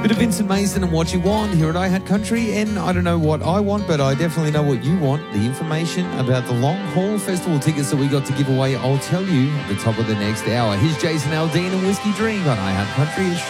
Bit of Vincent Mason and What You Want here at I Had Country. And I don't know what I want, but I definitely know what you want. The information about the Long Haul Festival tickets that we got to give away, I'll tell you at the top of the next hour. Here's Jason Aldean and Whiskey Drink on I Had Country.